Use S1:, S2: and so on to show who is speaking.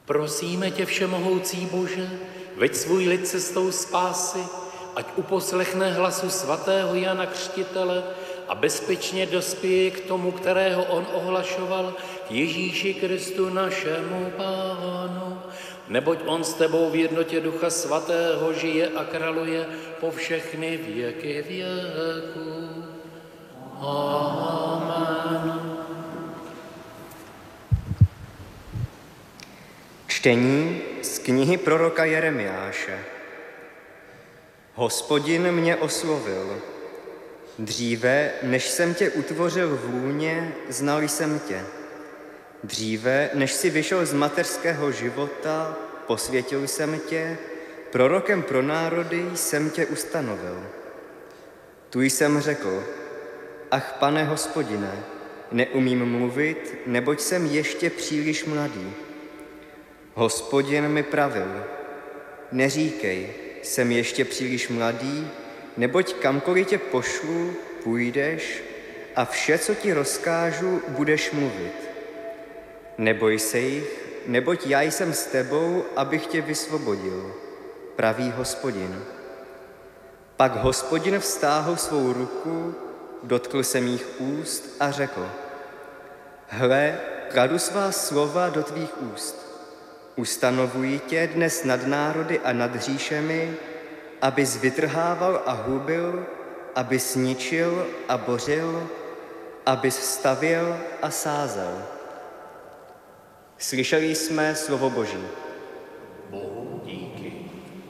S1: Prosíme tě, všemohoucí Bože, veď svůj lid cestou spásy, ať uposlechne hlasu svatého Jana Křtitele a bezpečně dospěje k tomu, kterého on ohlašoval, k Ježíši Kristu našemu Pánu. Neboť on s tebou v jednotě Ducha Svatého žije a králuje po všechny věky věků. Amen.
S2: Čtení z knihy proroka Jeremiáše. Hospodin mě oslovil. Dříve, než jsem tě utvořil v lůně, znal jsem tě. Dříve, než jsi vyšel z mateřského života, posvětil jsem tě, prorokem pro národy jsem tě ustanovil. Tu jsem řekl, ach, Pane Hospodine, neumím mluvit, neboť jsem ještě příliš mladý. Hospodin mi pravil, neříkej, jsem ještě příliš mladý, neboť kamkoliv tě pošlu, půjdeš a vše, co ti rozkážu, budeš mluvit. Neboj se jich, neboť já jsem s tebou, abych tě vysvobodil, praví Hospodin. Pak Hospodin vztáhl svou ruku, dotkl se mých úst a řekl, hle, kladu svá slova do tvých úst. Ustanovuji tě dnes nad národy a nad říšemi, abys vytrhával a hubil, abys ničil a bořil, abys stavěl a sázel. Slyšeli jsme slovo Boží.
S1: Bohu